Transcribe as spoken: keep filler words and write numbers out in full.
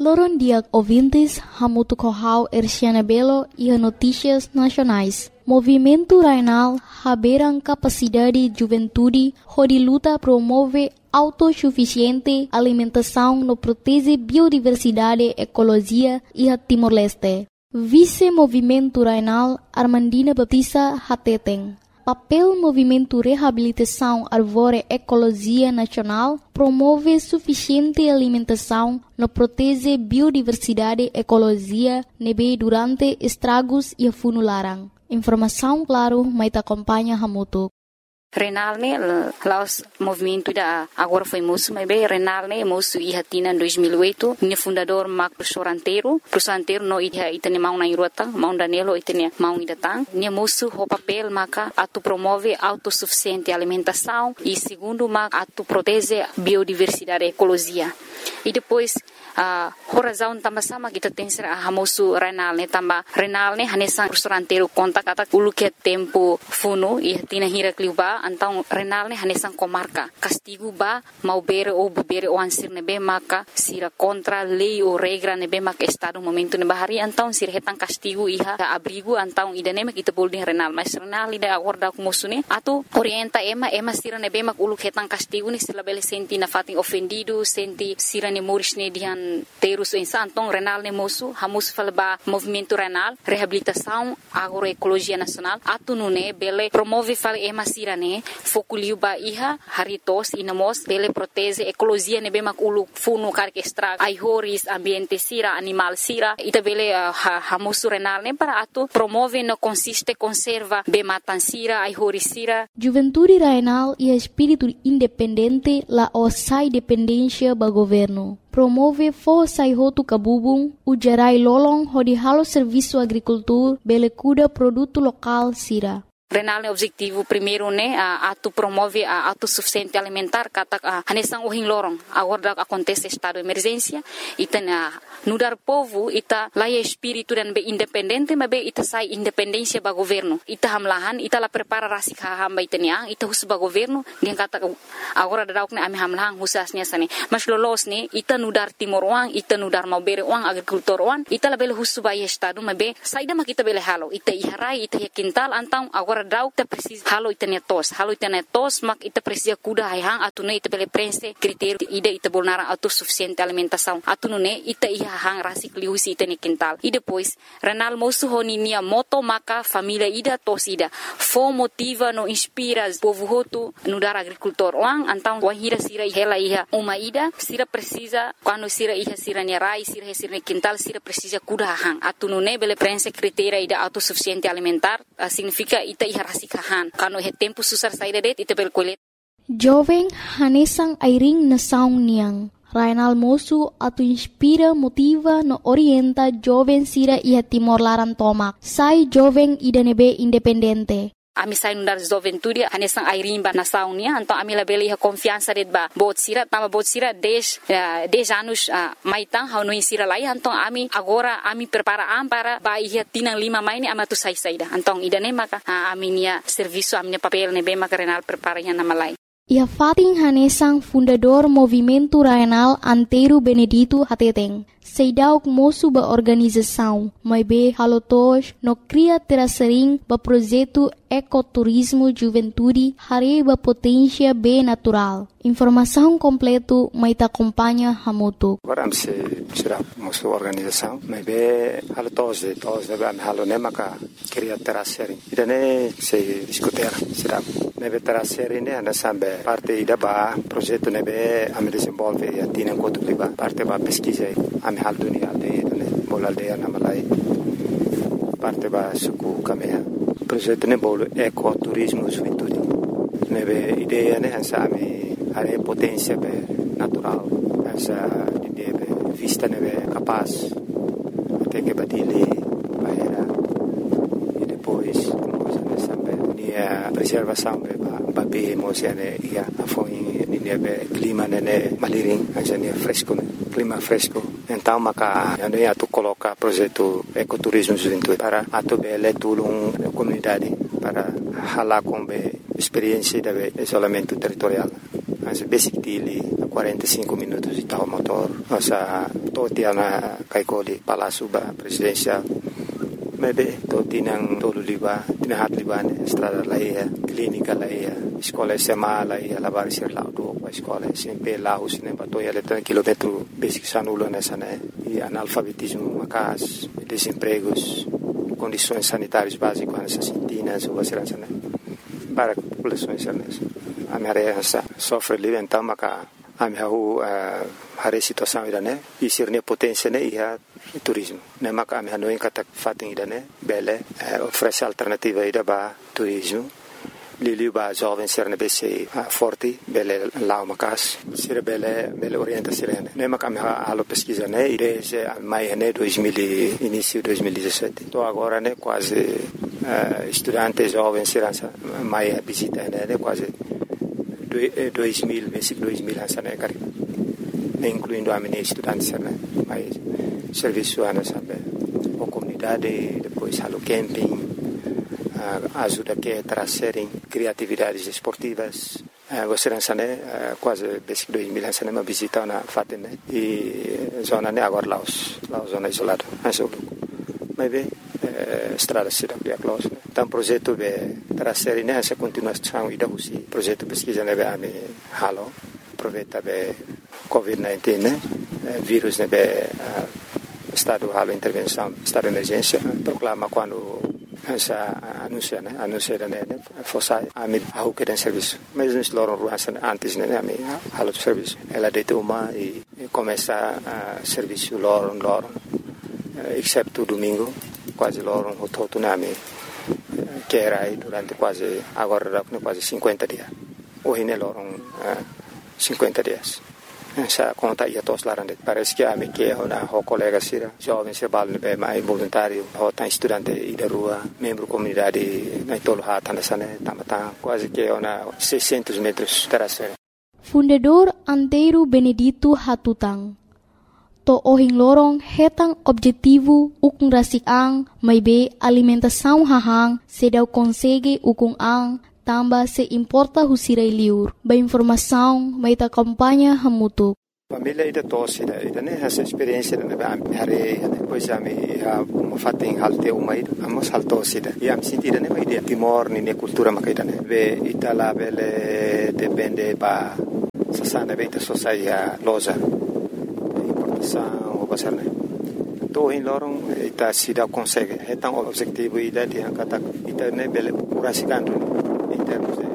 Loron dia ouvintes, hamutu kohau Erciana Belo e a notícias nacionais. Movimento Rainal haberam capacidade juventude, onde luta promove autossuficiente alimentação no protege biodiversidade, ecologia e a Timor-Leste. Vice-Movimento Rainal Armandina Batista Hateteng. Papel Movimento Reabilitação Arvore Ecologia Nacional promove suficiente alimentação no protege biodiversidade ecologia nebe durante estragos e funularang. Informação claro, mas acompanha Hamutu. Renal ne laos movimento da agora foi moço, mas bem Renal ne moço e hatina em dois mil e oito, ne fundador Mac professor Anteiro, professor Anteiro no ida itane mau na irota, mau Danilo itane mau idatang, ne moço o papel maca atu promove autossuficiente alimentação e segundo mac atu protege biodiversidade ecologia. E depois a uh, razão também sama kita tem ser a moço Renal ne também Renal ne hanesan professor Anteiro conta kata ulu que tempo funo e hatina hira kliuba então Renal ne hanesan comarca castigo ba mau bere ou bebere ou ansir nebe maka sira contra lei ou regra nebe maka estado momento nebe hari então sira hetan castigo iha abrigo então idane mak kita boleh Renal mas Renal ida acorda com moço ne atu orienta ema ema sira nebe mak ulu hetan castigo ni sila bele senti na fatin ofendido senti sira ne moris ne dihan terus insan então Renal ne moço hamus falba movimento Renal reabilitação agroecologia nacional atu nune bele promove fal ema sira ne fokuliu ba iha haritos inamos bele protege ecologia ne bemak ulu funu karke extra ai horis ambiente sira animal sira ita bele uh, ha, hamusu Renal ne para atu promove no consiste conserva be matan sira ai horis sira. Juventude Rainal e espírito independente la osai dependência ba governo. Promove força e roto cabubung, o gerai lolong hodi halo serviço agricultura bele cuida produto local sira. Renal ne objetivo primeiro ne uh, atu promove a uh, autossuficiente alimentar kata uh, hanesang uhing lorong agora acontece estado de emergência ita na nudar povo ita laia espírito dan be independente mas be ita sai independência ba governo ita hamlahan ita la prepara rasik hamba ita nia ita hus ba governo dia kata agora dauk ne ami hamlahan husasnya sane mas lolos ne ita nudar timor wang ita nudar mau bere wang agrikultor wang ita la bele hus ba estado mas be saida mak ita bele halo ita iharai ita ya kintal antang agora dauk ta precisa halo itane tos halo itane tos mak ita precisa kuda hai hang atune ita bele prense critério ida ita bolnara autossuficiente alimentação atune ita iha hang rasik liusi itane quintal e depois Renal moço honi nia moto maka família ida tos ida fo motiva no inspira povo hotu no dar agricultor wang antang wahira sira hela iha uma ida sira precisa quando sira iha sira nia rai sira sira quintal sira precisa kuda hang atune bele prense critério ida autossuficiente alimentar uh, significa ita iharasikahan kano he tempo susar saída det ita bel kolet jovem hanesang airing na saung niang Rainal moço atu inspira motiva no orienta jovem sira iha Timor Laran tomak sai jovem idanebe independente. Ami sai nundar juventude hanesang airin ba nasaw niya anto ami labeli ha confiança det ba bot sira tama bot sira dez uh, dez anos uh, maitang ha no sira lai anto ami agora ami prepara am para ba iha tinang lima mai ni amatu sai saida antong idane maka uh, ami nia serviço ami papel ne be maka Renal prepara nya namalai. Ia fating hanesang fundador Movimento Rainal Anteiro Benedito Hateteng. Seidauk moço ba organização, mas be halotos no cria terasering ba projeto ecoturismo juventude hare ba potência be natural. Informação completo mai ta acompanha Hamutu. Agora se será moço organização, mas be halotos de tos de am halone maka cria terasering. Idane se discutir será nebe terasering ne ana sambe parte ida ba projeto nebe am desenvolve e atina enquanto liba parte ba pesquisa am hal dunia aldeia ne bol aldeia na malai parte ba suku kamea projeto ne bol ecoturismo juventude nebe ideia ne ansa ami are potência be natural ansa ideia be vista nebe capaz até que batile baera e depois coisa nessa be nia preservação be ba be emocione ia afoi nia be clima ne maliring ansa nia fresco clima fresco então maka ando ia tu coloca projeto ecoturismo juventude para atu be letulung comunidade para hala com be experiência de isolamento territorial Mas basic dili quarenta e cinco minutos de tal motor. Nossa, todo dia na Kaikoli, Palácio Presidencial. Maybe todo tinang tolo liba, tinahat liba ne, estrada laia, clínica laia, escola sema laia, lavar ser lá do a escola, sempre lá os ne batoia letra quilômetro basic sanulo nessa né, e analfabetismo, macas, desempregos, condições sanitárias básicas nessa sintina, sua segurança né, para populações nessa. A minha área sofre livre então maca a minha rua a situação ida né, e ser ne potência né, e a turismo. Ne maka ami hanoin kata fating ida ne bele oferece alternativa ida ba turismo. Lili ba jovem ser ne bese forte bele lá macas ser bele bele orienta sirene. Ne maka ami halo pesquisa ne desde mai ne dois mil início dois mil e dezessete. Tô agora ne quase uh, estudante jovem ser mai visita ne, ne quase dois mil basic dois mil hansa ne cari. Incluindo a minha estudante ser ne mais serviço ana sabe a comunidade depois halo camping uh, ajuda que trazerem criatividades esportivas uh, você não sabe uh, quase basic dois mil anos uma visita na fatem né e zona né agora lá os lá zona isolada mas o mas bem estrada cidade a close então projeto be trazer né essa continuação e da usi projeto pesquisa né be ami halo aproveita be covid dezenove né vírus né be estado de intervenção, estado de emergência, proclama quando essa anuncia, né, anuncia né, fosse a mim a que tem serviço. Mas nós loram ruas antes né, a mim a outro serviço. Ela deita uma e começa a serviço loram loram, exceto domingo, quase loram o todo na mim que era aí durante quase agora quase cinquenta dias. Hoje né loram cinquenta dias. Essa conta ia todos lá dentro. Parece que a minha que é uma colega sira, jovem se balne bem mais voluntário, ou tá estudante e da rua, membro comunidade na tolo hata nessa né, tamata quase que é uma seiscentos metros terasera. Fundador Antero Benedito Hatutang. To ohing lorong hetang objetivo ukung rasik ang may be alimentação hahang sedau konsege ukung ang tamba se importa husirai liur. Ba informação, may ta kampanya hamutuk. Família ida tosse ida ida né essa experiência né ba hare depois a me a uma fating halte uma ida amos haltosse ida e am sentida né ida timor ni ne cultura makaida né be itala bele depende ba sasana beita sociedade loja importação o basar né to in lorong ita sida consegue é tão objetivo ida dia kata ita né bele pura sigando em termos de